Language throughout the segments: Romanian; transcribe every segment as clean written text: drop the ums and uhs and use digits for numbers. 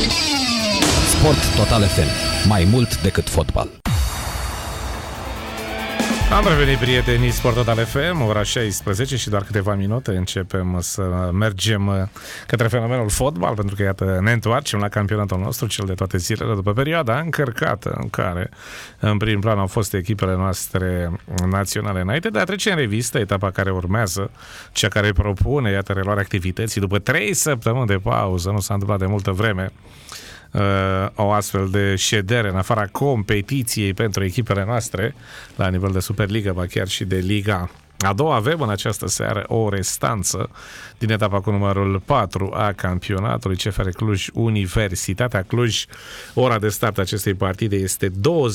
Sport Total FM. Mai mult decât fotbal. Am revenit, prietenii, Sport Total FM, ora 16 și doar câteva minute începem să mergem către fenomenul fotbal, pentru că, iată, ne întoarcem la campionatul nostru, cel de toate zilele, după perioada încărcată în care în prim plan au fost echipele noastre naționale. Înainte de a trece în revistă etapa care urmează, cea care propune, iată, reluarea activității după 3 săptămâni de pauză, nu s-a întâmplat de multă vreme o astfel de ședere în afara competiției pentru echipele noastre la nivel de Superliga, ba chiar și de Liga a doua. Avem în această seară o restanță din etapa cu numărul 4 a campionatului CFR Cluj Universitatea Cluj. Ora de start acestei partide este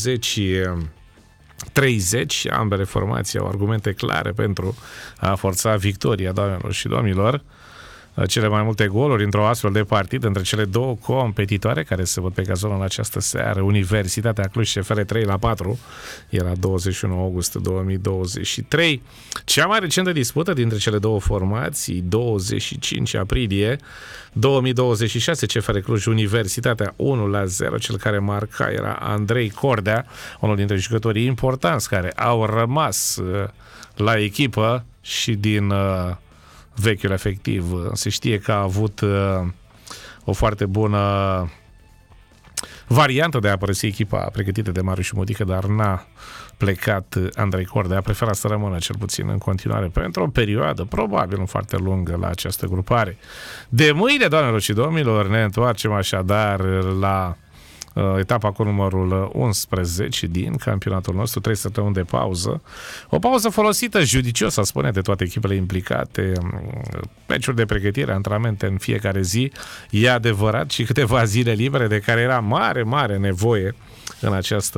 20:30. Ambele formații au argumente clare pentru a forța victoria, doamnelor și domnilor. Cele mai multe goluri într-o astfel de partidă între cele două competitoare care se văd pe gazon în această seară. Universitatea Cluj CFR 3-4, era 21 august 2023. Cea mai recentă dispută dintre cele două formații, 25 aprilie 2026, CFR Cluj Universitatea 1-0. Cel care marca era Andrei Cordea, unul dintre jucătorii importanți care au rămas la echipă și din vechiul efectiv. Se știe că a avut o foarte bună variantă de a părăsi echipa pregătită de Marius Modică, dar n-a plecat Andrei Cordea. A preferat să rămână cel puțin în continuare pentru o perioadă probabil nu foarte lungă la această grupare. De mâine, doamnelor și domnilor, ne întoarcem așadar la etapa cu numărul 11 din campionatul nostru, 3 săptămâni de pauză. O pauză folosită judicios, să spune, de toate echipele implicate, meciuri de pregătire, antrenamente în fiecare zi, e adevărat, și câteva zile libere de care era mare nevoie în această